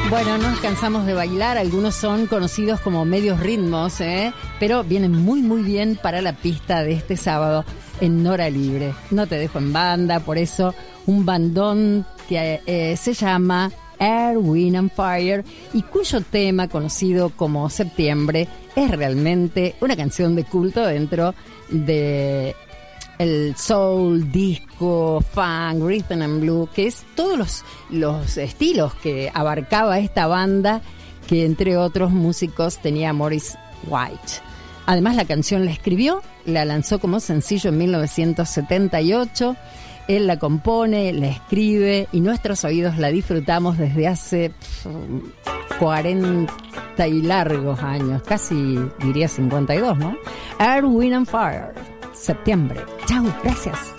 Bueno, no nos cansamos de bailar, algunos son conocidos como medios ritmos, pero vienen muy muy bien para la pista de este sábado en Hora Libre. No te dejo en banda, por eso un bandón que se llama Air, Wind and Fire y cuyo tema conocido como Septiembre es realmente una canción de culto dentro de el soul, disco, funk, rhythm and blues, que es todos los estilos que abarcaba esta banda, que entre otros músicos tenía Maurice White. Además, la canción la escribió, la lanzó como sencillo en 1978. Él la compone, la escribe y nuestros oídos la disfrutamos desde hace 40 y largos años, casi diría 52, ¿no? Air, Wind and Fire, Septiembre. Chau, gracias.